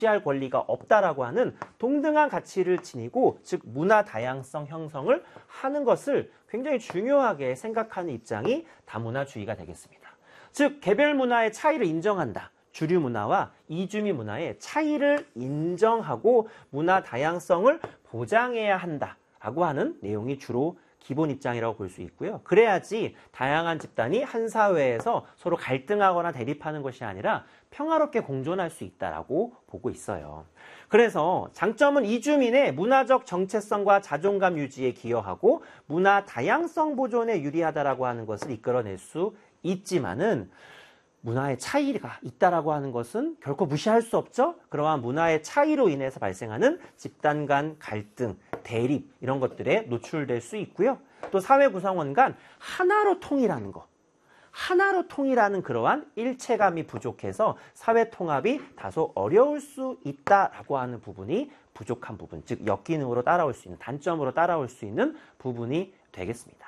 무시할 권리가 없다라고 하는 동등한 가치를 지니고, 즉 문화 다양성 형성을 하는 것을 굉장히 중요하게 생각하는 입장이 다문화주의가 되겠습니다. 즉 개별 문화의 차이를 인정한다. 주류 문화와 이주미 문화의 차이를 인정하고 문화 다양성을 보장해야 한다라고 하는 내용이 주로 기본 입장이라고 볼 수 있고요. 그래야지 다양한 집단이 한 사회에서 서로 갈등하거나 대립하는 것이 아니라 평화롭게 공존할 수 있다라고 보고 있어요. 그래서 장점은 이주민의 문화적 정체성과 자존감 유지에 기여하고 문화 다양성 보존에 유리하다라고 하는 것을 이끌어낼 수 있지만은, 문화의 차이가 있다라고 하는 것은 결코 무시할 수 없죠. 그러한 문화의 차이로 인해서 발생하는 집단 간 갈등, 대립 이런 것들에 노출될 수 있고요. 또 사회 구성원 간 하나로 통일하는 것, 하나로 통일하는 그러한 일체감이 부족해서 사회 통합이 다소 어려울 수 있다라고 하는 부분이 부족한 부분, 즉 역기능으로 따라올 수 있는, 단점으로 따라올 수 있는 부분이 되겠습니다.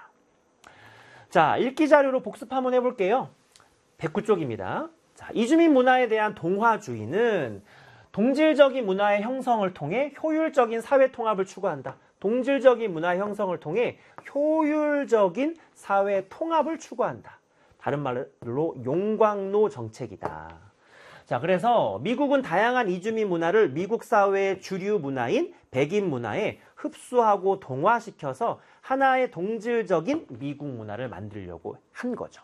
자, 읽기 자료로 복습 한번 해볼게요. 109쪽입니다. 자, 이주민 문화에 대한 동화주의는 동질적인 문화의 형성을 통해 효율적인 사회 통합을 추구한다. 동질적인 문화 형성을 통해 효율적인 사회 통합을 추구한다. 다른 말로 용광로 정책이다. 자, 그래서 미국은 다양한 이주민 문화를 미국 사회의 주류 문화인 백인 문화에 흡수하고 동화시켜서 하나의 동질적인 미국 문화를 만들려고 한 거죠.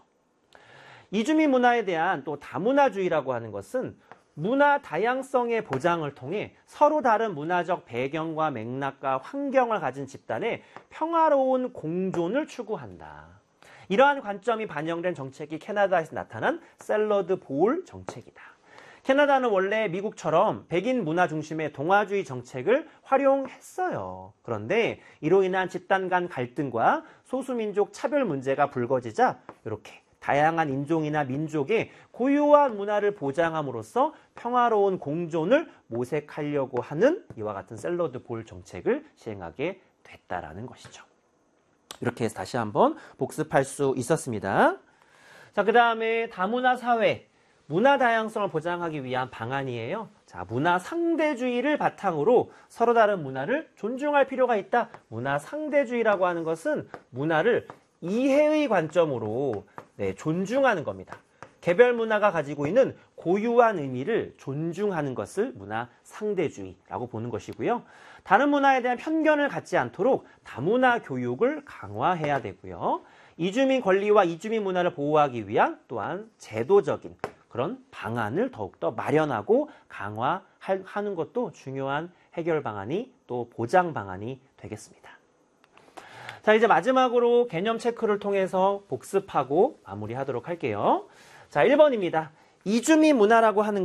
이주민 문화에 대한 또 다문화주의라고 하는 것은 문화 다양성의 보장을 통해 서로 다른 문화적 배경과 맥락과 환경을 가진 집단의 평화로운 공존을 추구한다. 이러한 관점이 반영된 정책이 캐나다에서 나타난 샐러드 보울 정책이다. 캐나다는 원래 미국처럼 백인 문화 중심의 동화주의 정책을 활용했어요. 그런데 이로 인한 집단 간 갈등과 소수민족 차별 문제가 불거지자 이렇게 다양한 인종이나 민족의 고유한 문화를 보장함으로써 평화로운 공존을 모색하려고 하는 이와 같은 샐러드 볼 정책을 시행하게 됐다라는 것이죠. 이렇게 해서 다시 한번 복습할 수 있었습니다. 자, 그 다음에 다문화 사회, 문화 다양성을 보장하기 위한 방안이에요. 자, 문화 상대주의를 바탕으로 서로 다른 문화를 존중할 필요가 있다. 문화 상대주의라고 하는 것은 문화를 이해의 관점으로 존중하는 겁니다. 개별 문화가 가지고 있는 고유한 의미를 존중하는 것을 문화 상대주의라고 보는 것이고요. 다른 문화에 대한 편견을 갖지 않도록 다문화 교육을 강화해야 되고요. 이주민 권리와 이주민 문화를 보호하기 위한 또한 제도적인 그런 방안을 더욱더 마련하고 강화하는 것도 중요한 해결 방안이 또 보장 방안이 되겠습니다. 자, 이제 마지막으로 개념 체크를 통해서 복습하고 마무리하도록 할게요. 자, 1번입니다. 이주민 문화라고 하는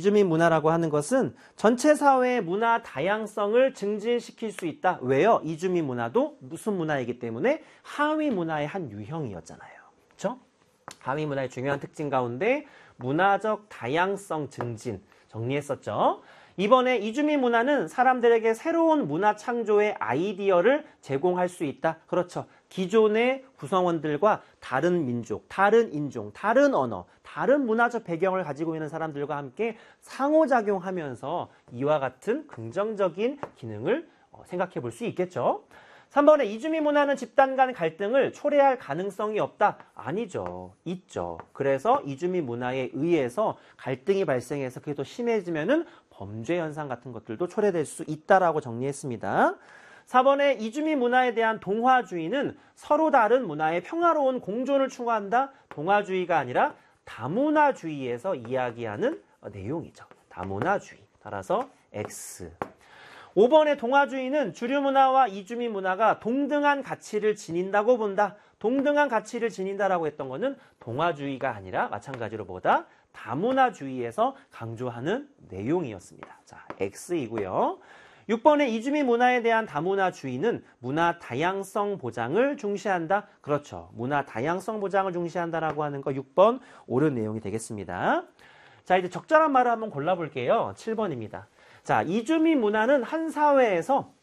것은 전체 사회의 문화 다양성을 증진시킬 수 있다. 왜요? 이주민 문화도 무슨 문화이기 때문에 하위 문화의 한 유형이었잖아요. 그렇죠? 하위 문화의 중요한 특징 가운데 문화적 다양성 증진 정리했었죠. 이번에 이주민 문화는 사람들에게 새로운 문화 창조의 아이디어를 제공할 수 있다. 그렇죠. 기존의 구성원들과 다른 민족, 다른 인종, 다른 언어, 다른 문화적 배경을 가지고 있는 사람들과 함께 상호작용하면서 이와 같은 긍정적인 기능을 생각해 볼 수 있겠죠. 3번에 이주민 문화는 집단 간 갈등을 초래할 가능성이 없다. 아니죠. 있죠. 그래서 이주민 문화에 의해서 갈등이 발생해서 그게 더 심해지면은 범죄 현상 같은 것들도 초래될 수 있다라고 정리했습니다. 4번에 이주민 문화에 대한 동화주의는 서로 다른 문화의 평화로운 공존을 추구한다. 동화주의가 아니라 다문화주의에서 이야기하는 내용이죠. 다문화주의. 따라서 X. 5번의 동화주의는 주류 문화와 이주민 문화가 동등한 가치를 지닌다고 본다. 동등한 가치를 지닌다라고 했던 것은 동화주의가 아니라 마찬가지로 뭐다? 다문화주의에서 강조하는 내용이었습니다. 자, X이고요. 6번의 이주민 문화에 대한 다문화주의는 문화 다양성 보장을 중시한다. 그렇죠. 문화 다양성 보장을 중시한다라고 하는 거 6번 옳은 내용이 되겠습니다. 자, 이제 적절한 말을 한번 골라볼게요. 7번입니다. 자, 이주민 문화는 한 사회에서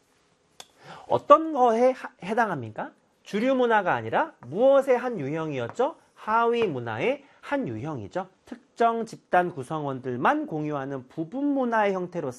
어떤 거에 해당합니까? 주류 문화가 아니라 무엇의 한 유형이었죠? 하위 문화의 한 유형이죠. 특정 집단 구성원들만 공유하는 부분 문화의 형태로서